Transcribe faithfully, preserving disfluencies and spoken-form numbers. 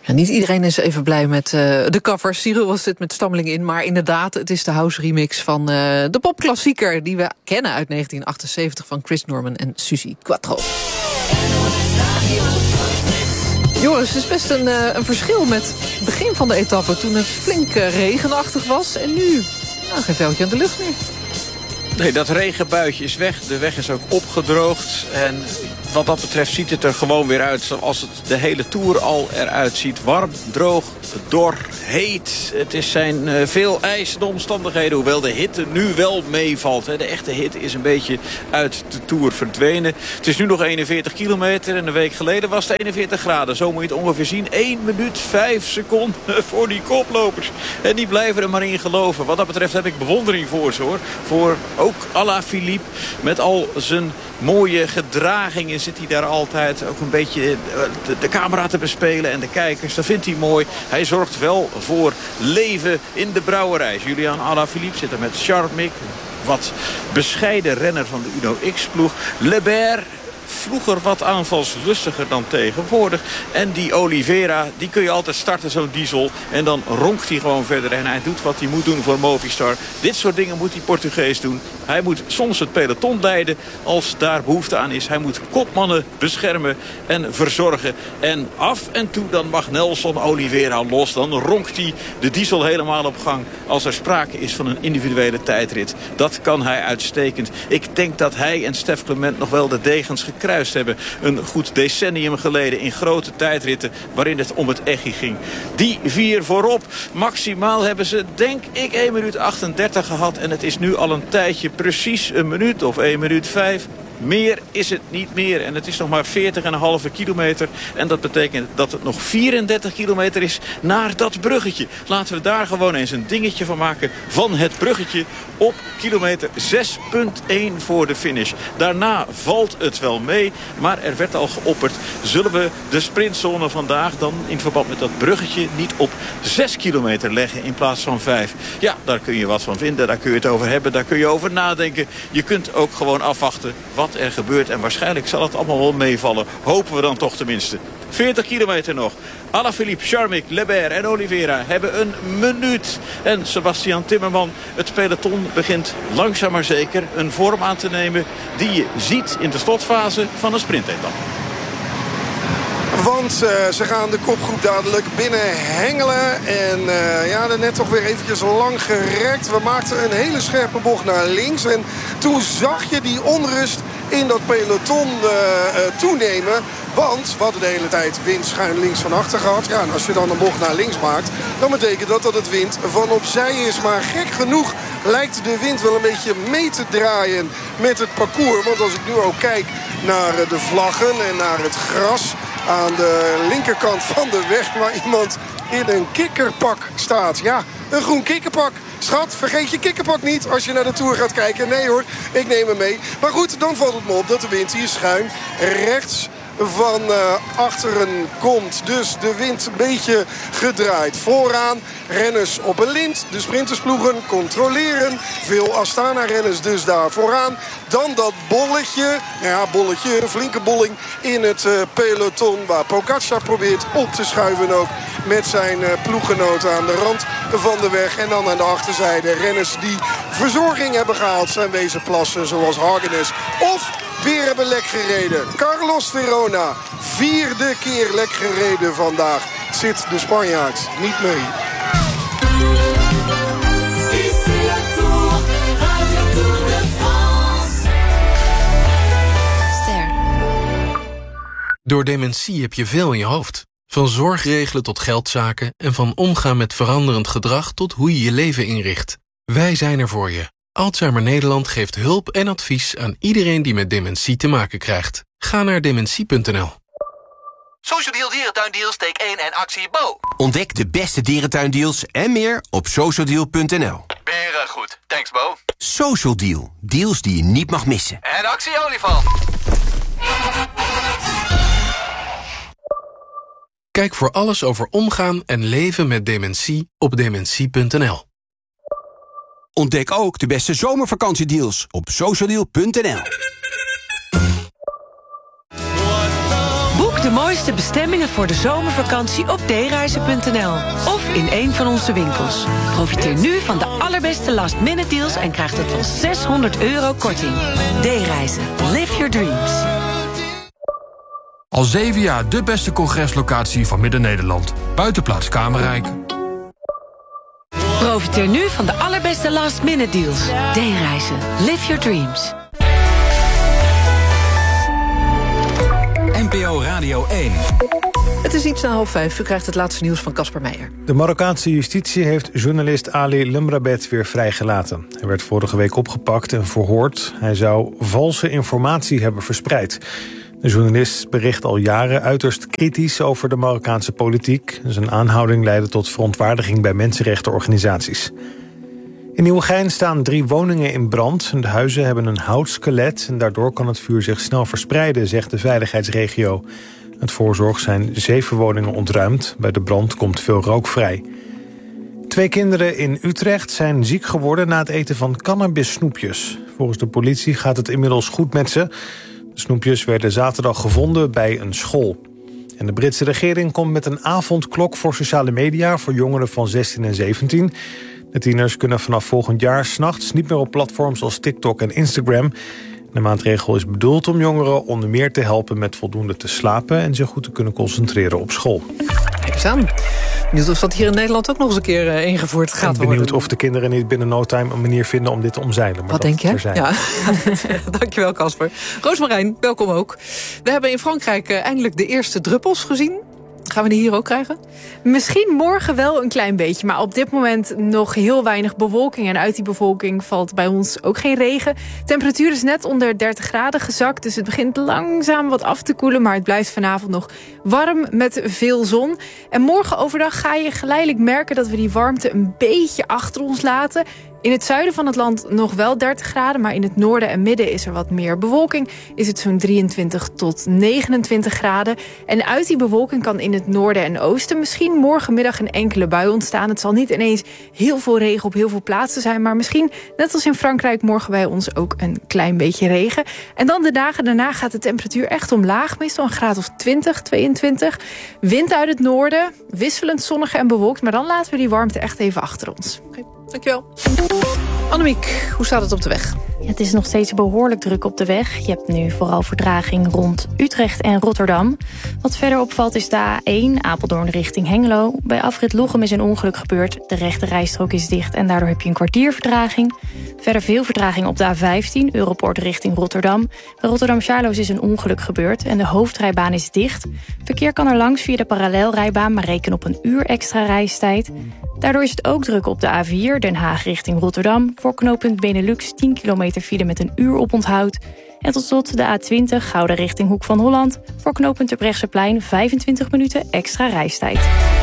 Ja, niet iedereen is even blij met uh, de covers. Cyril was dit met Stammeling in. Maar inderdaad, het is de house remix van uh, de popklassieker die we kennen uit negentien achtenzeventig van Chris Norman en Suzy Quatro. Joris, het is best een, uh, een verschil met het begin van de etappe, toen het flink uh, regenachtig was. En nu, nou, geen veldje aan de lucht meer. Nee, dat regenbuitje is weg. De weg is ook opgedroogd. En wat dat betreft ziet het er gewoon weer uit zoals het de hele Tour al eruit ziet. Warm, droog, dor, heet. Het is zijn uh, veel eisende omstandigheden. Hoewel de hitte nu wel meevalt. Hè. De echte hitte is een beetje uit de Tour verdwenen. Het is nu nog eenenveertig kilometer. En een week geleden was het eenenveertig graden. Zo moet je het ongeveer zien. één minuut vijf seconden voor die koplopers. En die blijven er maar in geloven. Wat dat betreft heb ik bewondering voor ze, hoor. Voor ook Alaphilippe. Met al zijn mooie gedragingen zit hij daar altijd. Ook een beetje de, de camera te bespelen en de kijkers. Dat vindt hij mooi. Hij zorgt wel voor leven in de brouwerij. Julian Alaphilippe zit er met Charmic. Wat bescheiden renner van de Uno X-ploeg. Lebert, vroeger wat aanvalslustiger dan tegenwoordig. En die Oliveira, die kun je altijd starten, zo'n diesel. En dan ronkt hij gewoon verder. En hij doet wat hij moet doen voor Movistar. Dit soort dingen moet die Portugees doen. Hij moet soms het peloton leiden als daar behoefte aan is. Hij moet kopmannen beschermen en verzorgen. En af en toe dan mag Nelson Oliveira los. Dan ronkt hij de diesel helemaal op gang. Als er sprake is van een individuele tijdrit. Dat kan hij uitstekend. Ik denk dat hij en Stef Clement nog wel de degens gekruist hebben. Een goed decennium geleden in grote tijdritten waarin het om het echi ging. Die vier voorop. Maximaal hebben ze, denk ik, één minuut achtendertig gehad. En het is nu al een tijdje precies een minuut of één minuut vijf. Meer is het niet meer. En het is nog maar veertig komma vijf kilometer. En dat betekent dat het nog vierendertig kilometer is naar dat bruggetje. Laten we daar gewoon eens een dingetje van maken. Van het bruggetje op kilometer zes komma één voor de finish. Daarna valt het wel mee. Maar er werd al geopperd. Zullen we de sprintzone vandaag dan in verband met dat bruggetje niet op zes kilometer leggen in plaats van vijf? Ja, daar kun je wat van vinden. Daar kun je het over hebben. Daar kun je over nadenken. Je kunt ook gewoon afwachten wat er gebeurt. En waarschijnlijk zal het allemaal wel meevallen. Hopen we dan toch tenminste. veertig kilometer nog. Alaphilippe, Charmic, Lebert en Oliveira hebben een minuut. En Sebastian Timmerman, het peloton begint langzaam maar zeker een vorm aan te nemen die je ziet in de slotfase van een sprintetappe. Want uh, ze gaan de kopgroep dadelijk binnen hengelen. En uh, ja, net toch weer eventjes lang gerekt. We maakten een hele scherpe bocht naar links. En toen zag je die onrust in dat peloton uh, uh, toenemen. Want we hadden de hele tijd wind schuin links van achter gehad. Ja, en als je dan een bocht naar links maakt, dan betekent dat dat het wind van opzij is. Maar gek genoeg lijkt de wind wel een beetje mee te draaien met het parcours. Want als ik nu ook kijk naar de vlaggen en naar het gras aan de linkerkant van de weg, waar iemand in een kikkerpak staat. Ja, een groen kikkerpak. Schat, vergeet je kikkerpak niet als je naar de Tour gaat kijken. Nee hoor, ik neem hem mee. Maar goed, dan valt het me op dat de wind hier schuin rechts van uh, achteren komt. Dus de wind een beetje gedraaid. Vooraan renners op een lint. De sprintersploegen controleren. Veel Astana-renners dus daar vooraan. Dan dat bolletje. Nou ja, bolletje, een flinke bolling in het uh, peloton. Waar Pogacar probeert op te schuiven ook met zijn uh, ploeggenoten aan de rand van de weg. En dan aan de achterzijde renners die verzorging hebben gehaald zijn wezen plassen. Zoals Hagenes of weer hebben lek gereden. Carlos Verona, vierde keer lek gereden vandaag. Zit de Spanjaard niet mee. Door dementie heb je veel in je hoofd. Van zorgregelen tot geldzaken en van omgaan met veranderend gedrag tot hoe je je leven inricht. Wij zijn er voor je. Alzheimer Nederland geeft hulp en advies aan iedereen die met dementie te maken krijgt. Ga naar dementie punt n l. Social Deal Dierentuindeals, take één en actie Bo. Ontdek de beste dierentuindeals en meer op social deal punt n l. Beren goed, thanks Bo. Social Deal, deals die je niet mag missen. En actie olifant. Kijk voor alles over omgaan en leven met dementie op dementie punt n l. Ontdek ook de beste zomervakantiedeals op social deal punt n l. Boek Boek de mooiste bestemmingen voor de zomervakantie op d reizen punt n l of in een van onze winkels. Profiteer nu van de allerbeste last-minute deals en krijg tot wel zeshonderd euro korting. D-reizen. Live your dreams. Al zeven jaar de beste congreslocatie van Midden-Nederland. Buitenplaats Kamerrijk. Profiteer nu van de allerbeste last-minute deals. D-reizen. Live your dreams. N P O Radio één. Het is iets na half vijf. U krijgt het laatste nieuws van Casper Meijer. De Marokkaanse justitie heeft journalist Ali Lemrabet weer vrijgelaten. Hij werd vorige week opgepakt en verhoord. Hij zou valse informatie hebben verspreid. De journalist bericht al jaren uiterst kritisch over de Marokkaanse politiek. Zijn aanhouding leidde tot verontwaardiging bij mensenrechtenorganisaties. In Nieuwegein staan drie woningen in brand. De huizen hebben een houtskelet en daardoor kan het vuur zich snel verspreiden, zegt de veiligheidsregio. Uit voorzorg zijn zeven woningen ontruimd. Bij de brand komt veel rook vrij. Twee kinderen in Utrecht zijn ziek geworden na het eten van cannabissnoepjes. Volgens de politie gaat het inmiddels goed met ze. De snoepjes werden zaterdag gevonden bij een school. En de Britse regering komt met een avondklok voor sociale media voor jongeren van zestien en zeventien. De tieners kunnen vanaf volgend jaar 's nachts niet meer op platforms als TikTok en Instagram. De maatregel is bedoeld om jongeren onder meer te helpen met voldoende te slapen en zich goed te kunnen concentreren op school. Kijk eens aan. Benieuwd of dat hier in Nederland ook nog eens een keer uh, ingevoerd gaat worden. Benieuwd of de kinderen niet binnen no time een manier vinden om dit te omzeilen. Maar wat denk je? Ja. Dankjewel, Casper. Roosmarijn, welkom ook. We hebben in Frankrijk uh, eindelijk de eerste druppels gezien. Gaan we die hier ook krijgen? Misschien morgen wel een klein beetje. Maar op dit moment nog heel weinig bewolking. En uit die bewolking valt bij ons ook geen regen. Temperatuur is net onder dertig graden gezakt. Dus het begint langzaam wat af te koelen. Maar het blijft vanavond nog warm met veel zon. En morgen overdag ga je geleidelijk merken dat we die warmte een beetje achter ons laten. In het zuiden van het land nog wel dertig graden... maar in het noorden en midden is er wat meer bewolking. Is het zo'n drieëntwintig tot negenentwintig graden. En uit die bewolking kan in het noorden en oosten... misschien morgenmiddag een enkele bui ontstaan. Het zal niet ineens heel veel regen op heel veel plaatsen zijn... maar misschien, net als in Frankrijk, morgen bij ons ook een klein beetje regen. En dan de dagen daarna gaat de temperatuur echt omlaag. Meestal een graad of twintig, tweeëntwintig. Wind uit het noorden, wisselend zonnig en bewolkt... maar dan laten we die warmte echt even achter ons. Okay. Dankjewel. Annemiek, hoe staat het op de weg? Ja, het is nog steeds behoorlijk druk op de weg. Je hebt nu vooral vertraging rond Utrecht en Rotterdam. Wat verder opvalt is de A één, Apeldoorn richting Hengelo. Bij afrit Lochem is een ongeluk gebeurd. De rechte rijstrook is dicht en daardoor heb je een kwartier vertraging. Verder veel vertraging op de A vijftien, Europoort richting Rotterdam. Bij Rotterdam-Charloes is een ongeluk gebeurd en de hoofdrijbaan is dicht. Verkeer kan er langs via de parallelrijbaan, maar reken op een uur extra reistijd. Daardoor is het ook druk op de A vier, Den Haag richting Rotterdam. Voor knooppunt Benelux tien kilometer file met een uur oponthoud. En tot slot de A twintig, Gouda richting Hoek van Holland. Voor knooppunt Terbrechtseplein vijfentwintig minuten extra reistijd.